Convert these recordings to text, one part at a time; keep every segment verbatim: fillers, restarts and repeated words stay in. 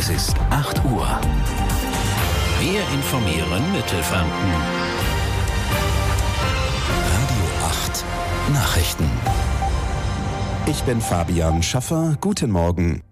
Es ist acht Uhr. Wir informieren Mittelfranken. Radio acht Nachrichten. Ich bin Fabian Schaffer. Guten Morgen.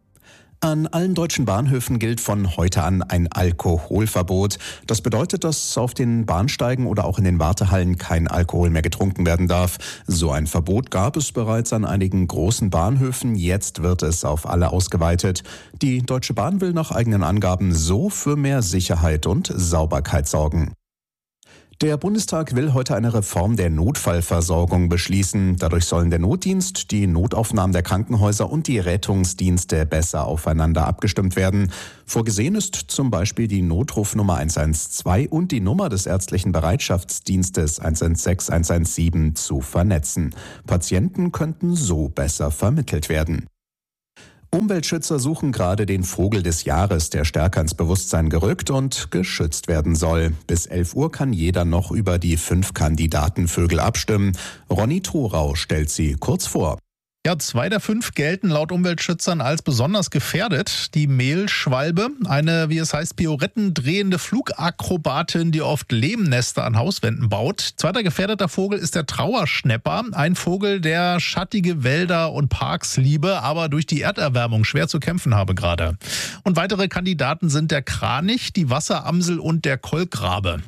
An allen deutschen Bahnhöfen gilt von heute an ein Alkoholverbot. Das bedeutet, dass auf den Bahnsteigen oder auch in den Wartehallen kein Alkohol mehr getrunken werden darf. So ein Verbot gab es bereits an einigen großen Bahnhöfen. Jetzt wird es auf alle ausgeweitet. Die Deutsche Bahn will nach eigenen Angaben so für mehr Sicherheit und Sauberkeit sorgen. Der Bundestag will heute eine Reform der Notfallversorgung beschließen. Dadurch sollen der Notdienst, die Notaufnahmen der Krankenhäuser und die Rettungsdienste besser aufeinander abgestimmt werden. Vorgesehen ist zum Beispiel die Notrufnummer eins eins zwei und die Nummer des ärztlichen Bereitschaftsdienstes eins eins sechs eins eins sieben zu vernetzen. Patienten könnten so besser vermittelt werden. Umweltschützer suchen gerade den Vogel des Jahres, der stärker ins Bewusstsein gerückt und geschützt werden soll. Bis elf Uhr kann jeder noch über die fünf Kandidatenvögel abstimmen. Ronny Thorau stellt sie kurz vor. Ja, zwei der fünf gelten laut Umweltschützern als besonders gefährdet. Die Mehlschwalbe, eine, wie es heißt, pirouettendrehende Flugakrobatin, die oft Lehmnester an Hauswänden baut. Zweiter gefährdeter Vogel ist der Trauerschnäpper, ein Vogel, der schattige Wälder und Parks liebe, aber durch die Erderwärmung schwer zu kämpfen habe gerade. Und weitere Kandidaten sind der Kranich, die Wasseramsel und der Kolkrabe.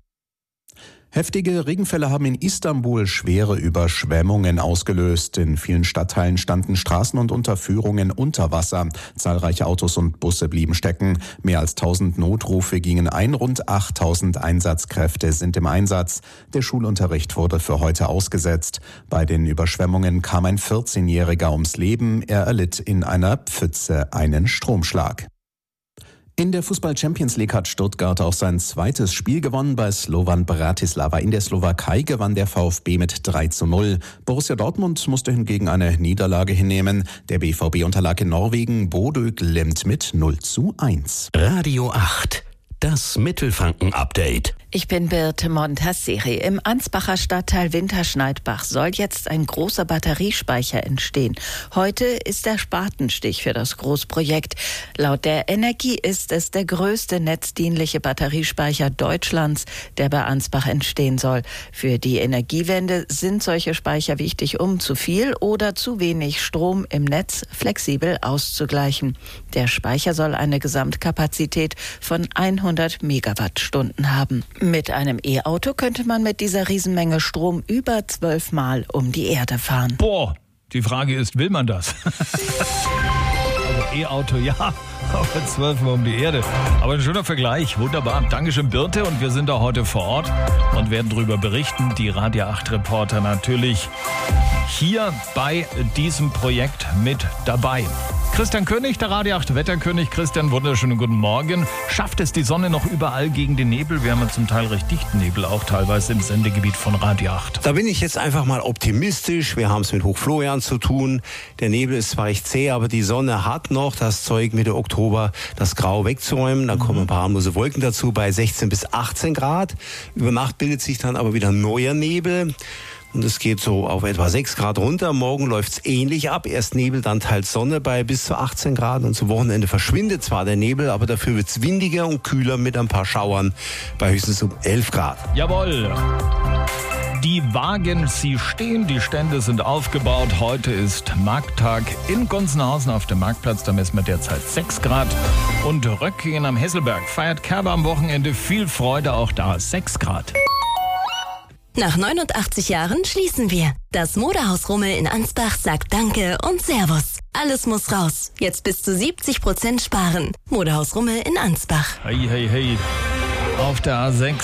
Heftige Regenfälle haben in Istanbul schwere Überschwemmungen ausgelöst. In vielen Stadtteilen standen Straßen und Unterführungen unter Wasser. Zahlreiche Autos und Busse blieben stecken. Mehr als tausend Notrufe gingen ein. Rund achttausend Einsatzkräfte sind im Einsatz. Der Schulunterricht wurde für heute ausgesetzt. Bei den Überschwemmungen kam ein vierzehnjähriger ums Leben. Er erlitt in einer Pfütze einen Stromschlag. In der Fußball-Champions League hat Stuttgart auch sein zweites Spiel gewonnen. Bei Slovan Bratislava in der Slowakei gewann der VfB mit drei zu null. Borussia Dortmund musste hingegen eine Niederlage hinnehmen. Der B V B unterlag in Norwegen Bodø Glimt mit null zu eins. Radio acht. Das Mittelfranken-Update. Ich bin Birte Montasseri. Im Ansbacher Stadtteil Winterschneidbach soll jetzt ein großer Batteriespeicher entstehen. Heute ist der Spatenstich für das Großprojekt. Laut der Energie ist es der größte netzdienliche Batteriespeicher Deutschlands, der bei Ansbach entstehen soll. Für die Energiewende sind solche Speicher wichtig, um zu viel oder zu wenig Strom im Netz flexibel auszugleichen. Der Speicher soll eine Gesamtkapazität von hundert Megawattstunden haben. Mit einem E-Auto könnte man mit dieser Riesenmenge Strom über zwölf Mal um die Erde fahren. Boah, die Frage ist, will man das? Also E-Auto, ja, aber zwölf Mal um die Erde. Aber ein schöner Vergleich, wunderbar. Dankeschön, Birte. Und wir sind da heute vor Ort und werden darüber berichten. Die Radio acht Reporter natürlich hier bei diesem Projekt mit dabei. Christian König, der Radio acht Wetterkönig. Christian, wunderschönen guten Morgen. Schafft es die Sonne noch überall gegen den Nebel? Wir haben ja zum Teil recht dichten Nebel, auch teilweise im Sendegebiet von Radio acht. Da bin ich jetzt einfach mal optimistisch. Wir haben es mit Hochflorian zu tun. Der Nebel ist zwar recht zäh, aber die Sonne hat noch das Zeug, Mitte Oktober das Grau wegzuräumen. Dann kommen ein paar harmlose Wolken dazu bei sechzehn bis achtzehn Grad. Über Nacht bildet sich dann aber wieder neuer Nebel. Und es geht so auf etwa sechs Grad runter. Morgen läuft's ähnlich ab. Erst Nebel, dann teils Sonne bei bis zu achtzehn Grad. Und zum Wochenende verschwindet zwar der Nebel, aber dafür wird's windiger und kühler mit ein paar Schauern bei höchstens um elf Grad. Jawohl. Die Wagen, sie stehen, die Stände sind aufgebaut. Heute ist Markttag in Gunzenhausen auf dem Marktplatz. Da messen wir derzeit sechs Grad. Und Röckingen am Hesselberg feiert Kerber am Wochenende. Viel Freude auch da, sechs Grad. Nach neunundachtzig Jahren schließen wir. Das Modehaus Rummel in Ansbach sagt Danke und Servus. Alles muss raus. Jetzt bis zu siebzig Prozent sparen. Modehaus Rummel in Ansbach. Hey, hey, hey. Auf der A sechs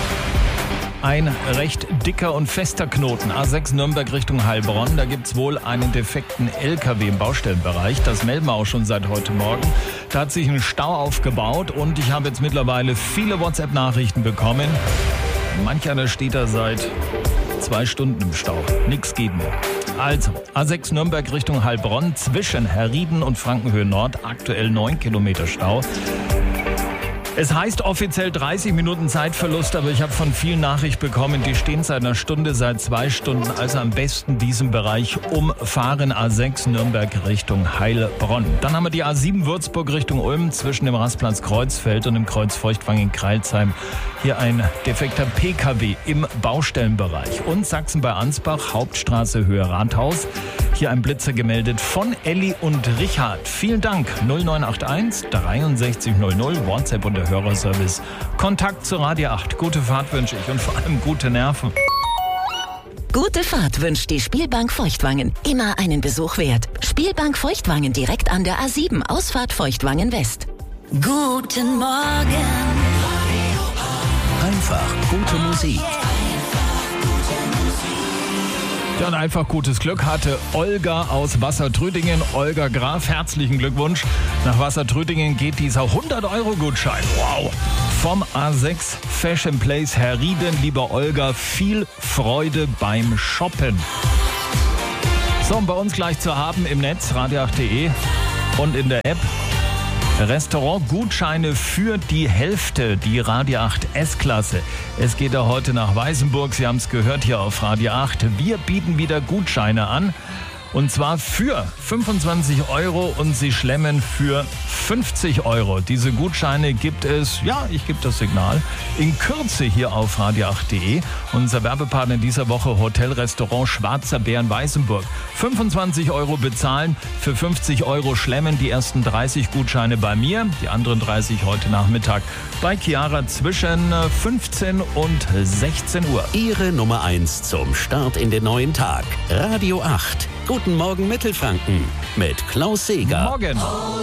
ein recht dicker und fester Knoten. A sechs Nürnberg Richtung Heilbronn. Da gibt's wohl einen defekten L K W im Baustellenbereich. Das melden wir auch schon seit heute Morgen. Da hat sich ein Stau aufgebaut und ich habe jetzt mittlerweile viele WhatsApp-Nachrichten bekommen. Manch einer steht da seit zwei Stunden im Stau. Nix geht mehr. Also, A sechs Nürnberg Richtung Heilbronn zwischen Herrieden und Frankenhöhe Nord. Aktuell neun Kilometer Stau. Es heißt offiziell dreißig Minuten Zeitverlust, aber ich habe von vielen Nachricht bekommen, die stehen seit einer Stunde, seit zwei Stunden, also am besten diesen Bereich umfahren. A sechs Nürnberg Richtung Heilbronn. Dann haben wir die A sieben Würzburg Richtung Ulm zwischen dem Rastplatz Kreuzfeld und dem Kreuz Feuchtwangen in Kreilsheim. Hier ein defekter P K W im Baustellenbereich. Und Sachsen bei Ansbach, Hauptstraße Höhe Rathaus. Hier ein Blitzer gemeldet von Elli und Richard. Vielen Dank. null neun acht eins dreiundsechzig null null, WhatsApp und der Hörerservice. Kontakt zu Radio acht. Gute Fahrt wünsche ich und vor allem gute Nerven. Gute Fahrt wünscht die Spielbank Feuchtwangen. Immer einen Besuch wert. Spielbank Feuchtwangen direkt an der A sieben, Ausfahrt Feuchtwangen West. Guten Morgen. Einfach gute Musik. Ja, und einfach gutes Glück hatte Olga aus Wassertrüdingen. Olga Graf, herzlichen Glückwunsch. Nach Wassertrüdingen geht dieser hundert-Euro-Gutschein. Wow! Vom A sechs Fashion Place Herrieden. Lieber Olga, viel Freude beim Shoppen. So, und bei uns gleich zu haben im Netz, radio acht punkt de und in der App. Restaurantgutscheine für die Hälfte, die Radio acht S-Klasse. Es geht ja heute nach Weißenburg, Sie haben es gehört hier auf Radio acht. Wir bieten wieder Gutscheine an. Und zwar für fünfundzwanzig Euro und Sie schlemmen für fünfzig Euro. Diese Gutscheine gibt es, ja, ich gebe das Signal, in Kürze hier auf radio acht punkt de. Unser Werbepartner in dieser Woche, Hotel-Restaurant Schwarzer Bär in Weißenburg. fünfundzwanzig Euro bezahlen, für fünfzig Euro schlemmen. Die ersten dreißig Gutscheine bei mir, die anderen dreißig heute Nachmittag bei Chiara zwischen fünfzehn und sechzehn Uhr. Ihre Nummer eins zum Start in den neuen Tag. Radio acht. Guten Morgen Mittelfranken mit Klaus Seeger. Morgen.